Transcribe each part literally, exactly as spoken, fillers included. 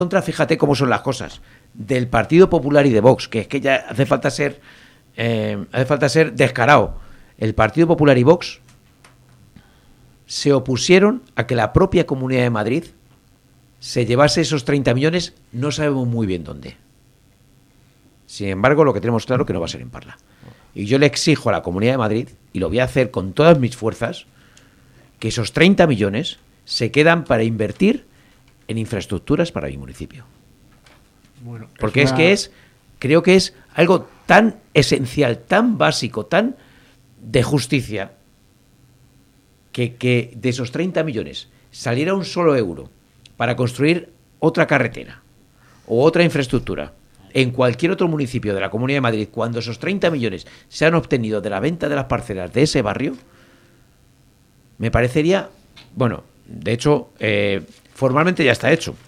contra, fíjate cómo son las cosas, del Partido Popular y de Vox, que es que ya hace falta ser eh, hace falta ser descarado. El Partido Popular y Vox se opusieron a que la propia Comunidad de Madrid se llevase esos treinta millones, no sabemos muy bien dónde. Sin embargo, lo que tenemos claro es que no va a ser en Parla. Y yo le exijo a la Comunidad de Madrid, y lo voy a hacer con todas mis fuerzas, que esos treinta millones se quedan para invertir en infraestructuras para mi municipio. Bueno, porque es, una... es que es, creo que es algo tan esencial, tan básico, tan de justicia, que, que de esos treinta millones saliera un solo euro para construir otra carretera o otra infraestructura en cualquier otro municipio de la Comunidad de Madrid, cuando esos treinta millones se han obtenido de la venta de las parcelas de ese barrio, me parecería, bueno, de hecho, eh, formalmente ya está hecho,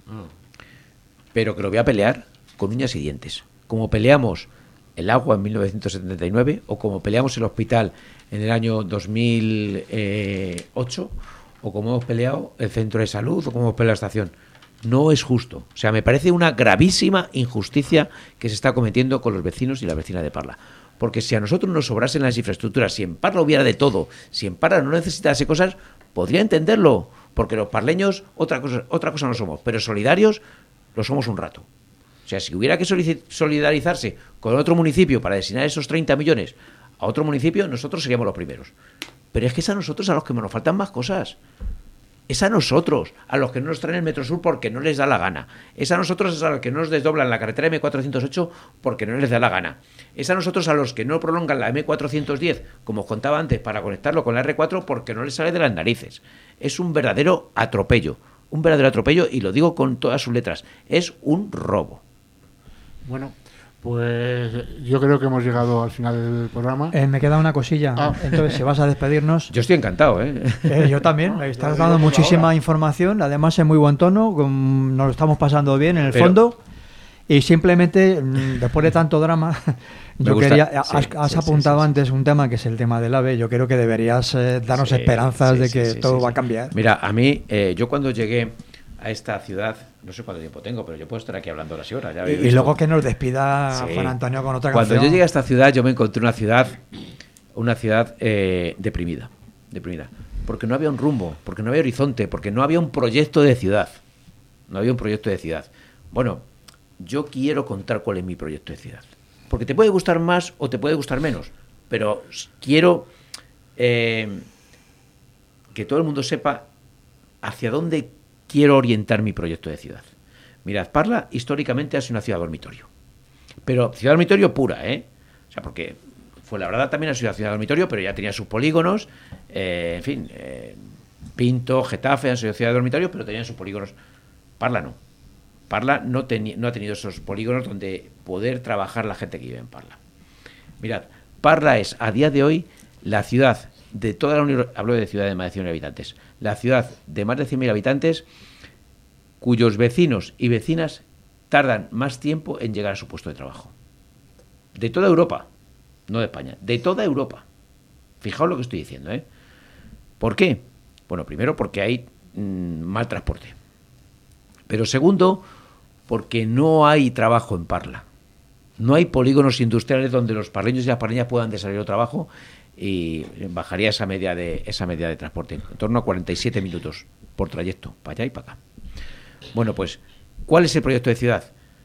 pero que lo voy a pelear con uñas y dientes, como peleamos el agua en mil novecientos setenta y nueve o como peleamos el hospital en el año dos mil ocho o como hemos peleado el centro de salud o como hemos peleado la estación. No es justo. O sea, me parece una gravísima injusticia que se está cometiendo con los vecinos y la vecina de Parla. Porque si a nosotros nos sobrasen las infraestructuras, si en Parla hubiera de todo, si en Parla no necesitase cosas, podría entenderlo. Porque los parleños otra cosa, otra cosa no somos, pero solidarios lo somos un rato. O sea, si hubiera que solidarizarse con otro municipio para destinar esos treinta millones a otro municipio, nosotros seríamos los primeros. Pero es que es a nosotros a los que nos faltan más cosas. Es a nosotros, a los que no nos traen el Metro Sur porque no les da la gana. Es a nosotros a los que no nos desdoblan la carretera eme cuatrocientos ocho porque no les da la gana. Es a nosotros a los que no prolongan la eme cuatrocientos diez, como os contaba antes, para conectarlo con la erre cuatro porque no les sale de las narices. Es un verdadero atropello, un verdadero atropello, y lo digo con todas sus letras. Es un robo. Bueno, pues yo creo que hemos llegado al final del programa. Eh, me queda una cosilla. Ah. Entonces, si vas a despedirnos... Yo estoy encantado, ¿eh? eh yo también. Me estás dando muchísima ahora. información, además en muy buen tono, con, nos lo estamos pasando bien en el Pero... fondo. Y simplemente, después de tanto drama, yo gusta, quería... Sí, has, has sí, apuntado sí, sí, antes sí. un tema que es el tema del AVE. Yo creo que deberías eh, darnos sí, esperanzas sí, de que sí, todo sí, va sí. a cambiar. Mira, a mí, eh, yo cuando llegué a esta ciudad, no sé cuánto tiempo tengo, pero yo puedo estar aquí hablando horas y horas. Ya y, y luego que nos despida sí. Juan Antonio con otra Cuando canción. Cuando yo llegué a esta ciudad, yo me encontré una ciudad, una ciudad eh, deprimida, deprimida, porque no había un rumbo, porque no había horizonte, porque no había un proyecto de ciudad, no había un proyecto de ciudad. Bueno, yo quiero contar cuál es mi proyecto de ciudad, porque te puede gustar más o te puede gustar menos, pero quiero eh, que todo el mundo sepa hacia dónde quiero orientar mi proyecto de ciudad. Mirad, Parla históricamente ha sido una ciudad dormitorio. Pero ciudad dormitorio pura, ¿eh? O sea, porque Fuenlabrada también ha sido una ciudad dormitorio, pero ya tenía sus polígonos. Eh, en fin, eh, Pinto, Getafe han sido ciudades dormitorios, pero tenían sus polígonos. Parla no. Parla no, teni- no ha tenido esos polígonos donde poder trabajar la gente que vive en Parla. Mirad, Parla es, a día de hoy, la ciudad de toda la Unión, hablo de ciudad de más de cien mil habitantes, la ciudad de más de cien mil habitantes cuyos vecinos y vecinas tardan más tiempo en llegar a su puesto de trabajo. De toda Europa, no de España, de toda Europa. Fijaos lo que estoy diciendo, ¿eh? ¿Por qué? Bueno, primero porque hay mmm, mal transporte. Pero segundo, porque no hay trabajo en Parla. No hay polígonos industriales donde los parleños y las parleñas puedan desarrollar trabajo, y bajaría esa media de esa media de transporte, en torno a cuarenta y siete minutos por trayecto, para allá y para acá. Bueno, pues, ¿cuál es el proyecto de ciudad?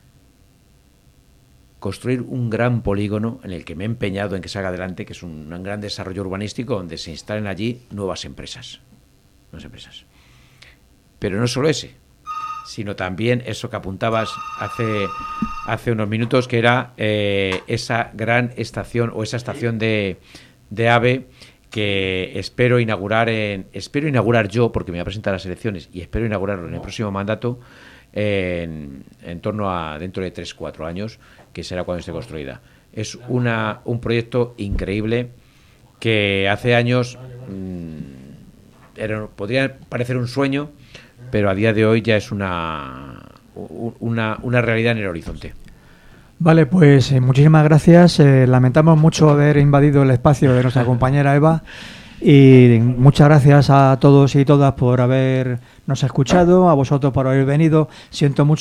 Construir un gran polígono en el que me he empeñado en que salga adelante, que es un, un gran desarrollo urbanístico donde se instalen allí nuevas empresas. Nuevas empresas. Pero no solo ese, sino también eso que apuntabas hace, hace unos minutos, que era eh, esa gran estación o esa estación de de AVE que espero inaugurar en espero inaugurar yo, porque me voy a presentar a las elecciones y espero inaugurarlo en el próximo mandato, en, en torno a dentro de tres cuatro años, que será cuando esté construida. Es una un proyecto increíble que hace años mmm, era, podría parecer un sueño, pero a día de hoy ya es una una, una realidad en el horizonte. Vale, pues eh, muchísimas gracias. Eh, lamentamos mucho haber invadido el espacio de nuestra compañera Eva, y muchas gracias a todos y todas por habernos escuchado, a vosotros por haber venido. Siento mucho